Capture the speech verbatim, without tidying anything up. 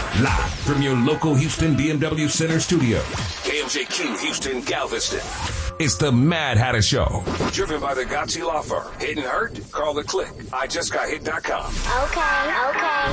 Live from your local Houston B M W Center studio. K M J Q Houston Galveston. It's the Mad Hatter Show. Driven by the Gotzi Law Firm. Hit and hurt? Call the click. I just got hit dot com. Okay, okay.